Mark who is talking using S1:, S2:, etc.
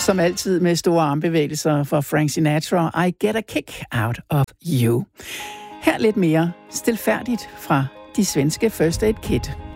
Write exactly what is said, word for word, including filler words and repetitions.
S1: Som altid med store armbevægelser for Frank Sinatra, I Get a Kick Out of You. Her lidt mere stilfærdigt fra de svenske First Aid Kit.